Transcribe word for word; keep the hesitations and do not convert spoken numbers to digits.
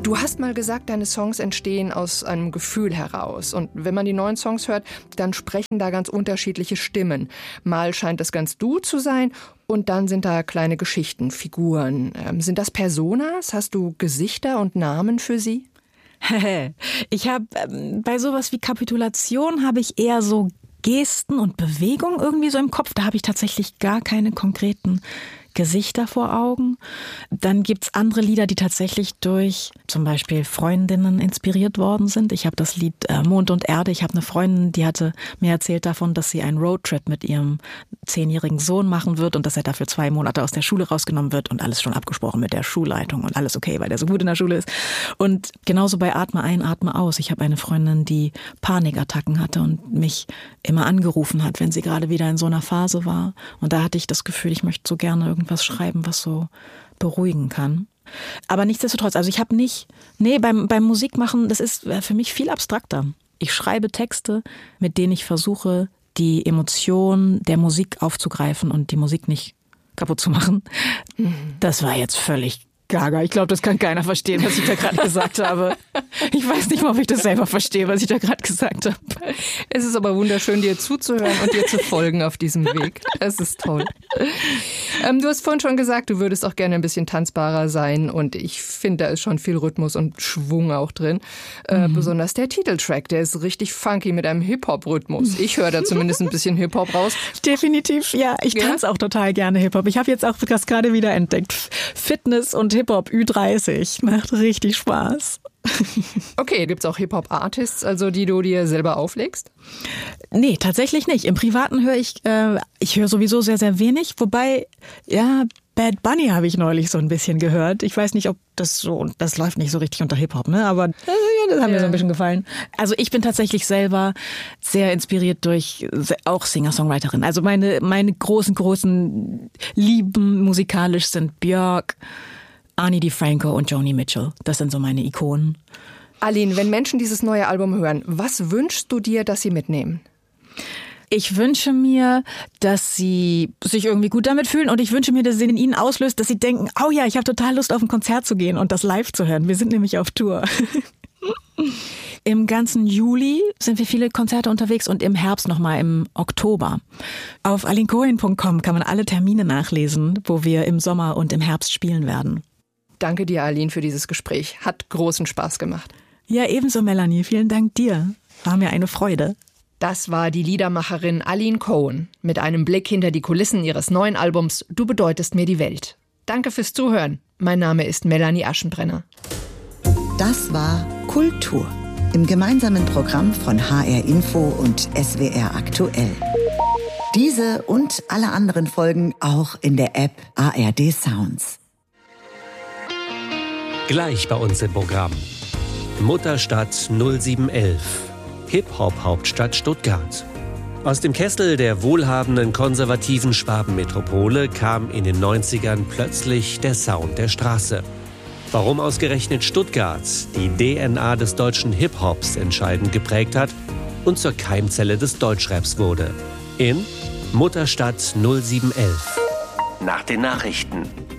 Du hast mal gesagt, deine Songs entstehen aus einem Gefühl heraus. Und wenn man die neuen Songs hört, dann sprechen da ganz unterschiedliche Stimmen. Mal scheint es ganz du zu sein und dann sind da kleine Geschichten, Figuren. Ähm, sind das Personas? Hast du Gesichter und Namen für sie? Ich habe ähm, bei sowas wie Kapitulation habe ich eher so Gesten und Bewegungen irgendwie so im Kopf. Da habe ich tatsächlich gar keine konkreten Gesichter vor Augen. Dann gibt's andere Lieder, die tatsächlich durch zum Beispiel Freundinnen inspiriert worden sind. Ich habe das Lied äh, Mond und Erde. Ich habe eine Freundin, die hatte mir erzählt davon, dass sie einen Roadtrip mit ihrem zehnjährigen Sohn machen wird und dass er dafür zwei Monate aus der Schule rausgenommen wird und alles schon abgesprochen mit der Schulleitung und alles okay, weil der so gut in der Schule ist. Und genauso bei Atme ein, Atme aus. Ich habe eine Freundin, die Panikattacken hatte und mich immer angerufen hat, wenn sie gerade wieder in so einer Phase war. Und da hatte ich das Gefühl, ich möchte so gerne irgendwie was schreiben, was so beruhigen kann. Aber nichtsdestotrotz, also ich habe nicht, nee, beim, beim Musikmachen, das ist für mich viel abstrakter. Ich schreibe Texte, mit denen ich versuche, die Emotion der Musik aufzugreifen und die Musik nicht kaputt zu machen. Das war jetzt völlig gaga. Ich glaube, das kann keiner verstehen, was ich da gerade gesagt habe. Ich weiß nicht mal, ob ich das selber verstehe, was ich da gerade gesagt habe. Es ist aber wunderschön, dir zuzuhören und dir zu folgen auf diesem Weg. Das ist toll. Ähm, du hast vorhin schon gesagt, du würdest auch gerne ein bisschen tanzbarer sein und ich finde, da ist schon viel Rhythmus und Schwung auch drin. Äh, mhm. Besonders der Titeltrack, der ist richtig funky mit einem Hip-Hop-Rhythmus. Ich höre da zumindest ein bisschen Hip-Hop raus. Definitiv, ja. Ich ja? tanze auch total gerne Hip-Hop. Ich habe jetzt auch das gerade wieder entdeckt. Fitness und Hip-Hop Ü dreißig. Macht richtig Spaß. Okay, gibt's auch Hip-Hop-Artists, also die du dir selber auflegst? Nee, tatsächlich nicht. Im Privaten höre ich, äh, ich höre sowieso sehr, sehr wenig. Wobei, ja, Bad Bunny habe ich neulich so ein bisschen gehört. Ich weiß nicht, ob das so, das läuft nicht so richtig unter Hip-Hop, ne? Aber äh, das hat mir ja. so ein bisschen gefallen. Also ich bin tatsächlich selber sehr inspiriert durch auch Singer-Songwriterin. Also meine, meine großen, großen Lieben musikalisch sind Björk, Ani DiFranco und Joni Mitchell. Das sind so meine Ikonen. Aline, wenn Menschen dieses neue Album hören, was wünschst du dir, dass sie mitnehmen? Ich wünsche mir, dass sie sich irgendwie gut damit fühlen und ich wünsche mir, dass es in ihnen auslöst, dass sie denken, oh ja, ich habe total Lust auf ein Konzert zu gehen und das live zu hören. Wir sind nämlich auf Tour. Im ganzen Juli sind wir viele Konzerte unterwegs und im Herbst nochmal im Oktober. Auf aline cohen punkt com kann man alle Termine nachlesen, wo wir im Sommer und im Herbst spielen werden. Danke dir, Aline, für dieses Gespräch. Hat großen Spaß gemacht. Ja, ebenso, Melanie. Vielen Dank dir. War mir eine Freude. Das war die Liedermacherin Aline Cohen mit einem Blick hinter die Kulissen ihres neuen Albums Du bedeutest mir die Welt. Danke fürs Zuhören. Mein Name ist Melanie Aschenbrenner. Das war Kultur im gemeinsamen Programm von H R Info und S W R Aktuell. Diese und alle anderen Folgen auch in der App A R D Sounds. Gleich bei uns im Programm. Mutterstadt null sieben elf. Hip-Hop-Hauptstadt Stuttgart. Aus dem Kessel der wohlhabenden konservativen Schwabenmetropole kam in den neunzigern plötzlich der Sound der Straße. Warum ausgerechnet Stuttgart die D N A des deutschen Hip-Hops entscheidend geprägt hat und zur Keimzelle des Deutschraps wurde. In Mutterstadt null sieben elf. Nach den Nachrichten.